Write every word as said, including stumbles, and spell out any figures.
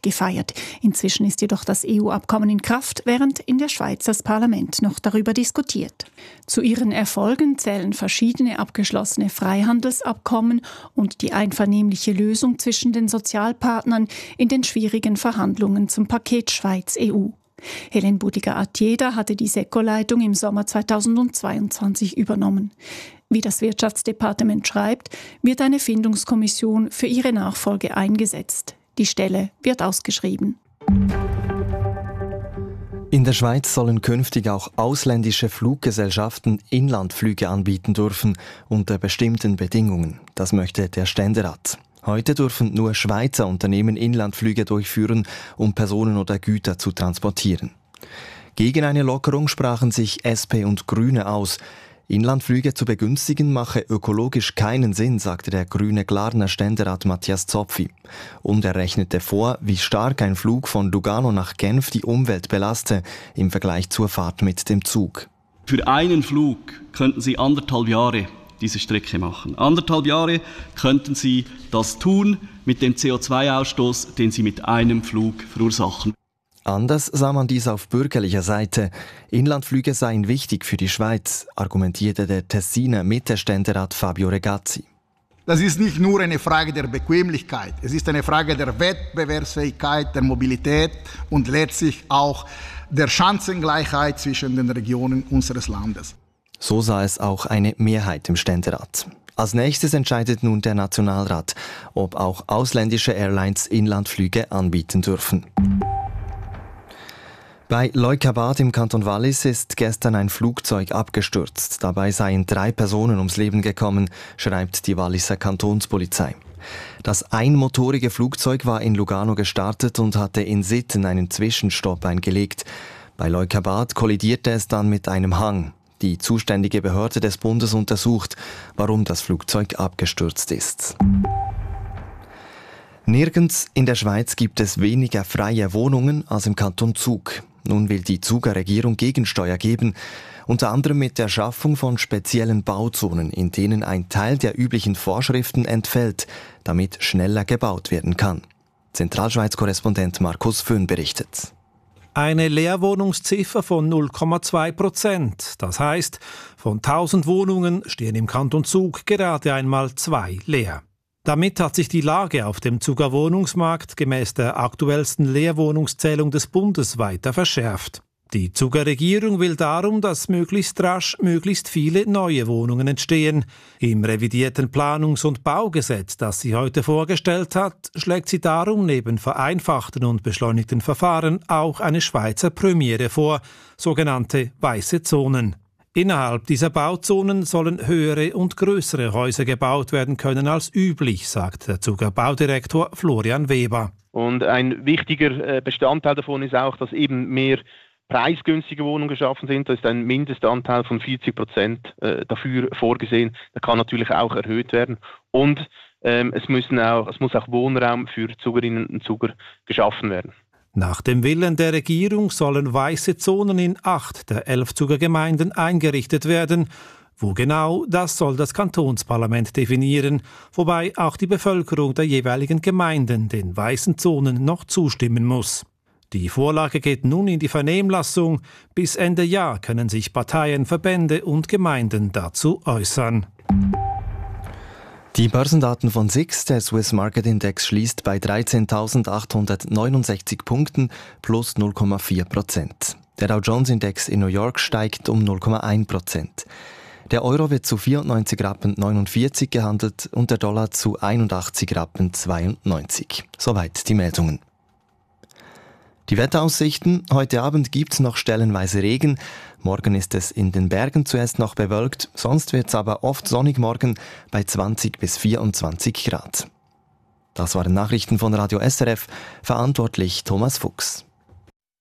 gefeiert. Inzwischen ist jedoch das E U-Abkommen in Kraft, während in der Schweiz das Parlament noch darüber diskutiert. Zu ihren Erfolgen zählen verschiedene abgeschlossene Freihandelsabkommen und die einvernehmliche Lösung zwischen den Sozialpartnern in den schwierigen Verhandlungen zum Paket Schweiz-E U. Helen Budiger-Atjeda hatte die SECO-Leitung im Sommer zweitausendzweiundzwanzig übernommen. Wie das Wirtschaftsdepartement schreibt, wird eine Findungskommission für ihre Nachfolge eingesetzt. Die Stelle wird ausgeschrieben. In der Schweiz sollen künftig auch ausländische Fluggesellschaften Inlandflüge anbieten dürfen, unter bestimmten Bedingungen. Das möchte der Ständerat. Heute dürfen nur Schweizer Unternehmen Inlandflüge durchführen, um Personen oder Güter zu transportieren. Gegen eine Lockerung sprachen sich S P und Grüne aus. Inlandflüge zu begünstigen mache ökologisch keinen Sinn, sagte der grüne Glarner Ständerat Matthias Zopfi. Und er rechnete vor, wie stark ein Flug von Lugano nach Genf die Umwelt belaste im Vergleich zur Fahrt mit dem Zug. Für einen Flug könnten Sie anderthalb Jahre diese Strecke machen. Anderthalb Jahre könnten Sie das tun mit dem C O zwei Ausstoß, den Sie mit einem Flug verursachen. Anders sah man dies auf bürgerlicher Seite. Inlandflüge seien wichtig für die Schweiz, argumentierte der Tessiner Mittelständerat Fabio Regazzi. Das ist nicht nur eine Frage der Bequemlichkeit, es ist eine Frage der Wettbewerbsfähigkeit, der Mobilität und letztlich auch der Chancengleichheit zwischen den Regionen unseres Landes. So sah es auch eine Mehrheit im Ständerat. Als nächstes entscheidet nun der Nationalrat, ob auch ausländische Airlines Inlandflüge anbieten dürfen. Bei Leukabad im Kanton Wallis ist gestern ein Flugzeug abgestürzt. Dabei seien drei Personen ums Leben gekommen, schreibt die Walliser Kantonspolizei. Das einmotorige Flugzeug war in Lugano gestartet und hatte in Sitten einen Zwischenstopp eingelegt. Bei Leukabad kollidierte es dann mit einem Hang. Die zuständige Behörde des Bundes untersucht, warum das Flugzeug abgestürzt ist. Nirgends in der Schweiz gibt es weniger freie Wohnungen als im Kanton Zug. Nun will die Zuger Regierung Gegensteuer geben, unter anderem mit der Schaffung von speziellen Bauzonen, in denen ein Teil der üblichen Vorschriften entfällt, damit schneller gebaut werden kann. Zentralschweiz-Korrespondent Markus Föhn berichtet. Eine Leerwohnungsziffer von null Komma zwei Prozent. Das heißt, von tausend Wohnungen stehen im Kanton Zug gerade einmal zwei leer. Damit hat sich die Lage auf dem Zuger Wohnungsmarkt gemäß der aktuellsten Leerwohnungszählung des Bundes weiter verschärft. Die Zuger Regierung will darum, dass möglichst rasch möglichst viele neue Wohnungen entstehen. Im revidierten Planungs- und Baugesetz, das sie heute vorgestellt hat, schlägt sie darum neben vereinfachten und beschleunigten Verfahren auch eine Schweizer Premiere vor, sogenannte weiße Zonen. Innerhalb dieser Bauzonen sollen höhere und größere Häuser gebaut werden können als üblich, sagt der Zuger Baudirektor Florian Weber. Und ein wichtiger Bestandteil davon ist auch, dass eben mehr preisgünstige Wohnungen geschaffen sind. Da ist ein Mindestanteil von vierzig Prozent äh, dafür vorgesehen. Der kann natürlich auch erhöht werden. Und ähm, es, müssen auch, es muss auch Wohnraum für Zugerinnen und Zuger geschaffen werden. Nach dem Willen der Regierung sollen weiße Zonen in acht der elf Zugergemeinden eingerichtet werden. Wo genau, das soll das Kantonsparlament definieren, wobei auch die Bevölkerung der jeweiligen Gemeinden den weißen Zonen noch zustimmen muss. Die Vorlage geht nun in die Vernehmlassung. Bis Ende Jahr können sich Parteien, Verbände und Gemeinden dazu äußern. Die Börsendaten von S I X, der Swiss Market Index, schließt bei dreizehntausendachthundertneunundsechzig Punkten plus null Komma vier Prozent. Der Dow Jones Index in New York steigt um null Komma eins Prozent. Der Euro wird zu vierundneunzig Rappen neunundvierzig gehandelt und der Dollar zu einundachtzig Rappen zweiundneunzig. Soweit die Meldungen. Die Wetteraussichten: Heute Abend gibt's noch stellenweise Regen. Morgen ist es in den Bergen zuerst noch bewölkt, sonst wird's aber oft sonnig morgen bei zwanzig bis vierundzwanzig Grad. Das waren Nachrichten von Radio S R F, verantwortlich Thomas Fuchs.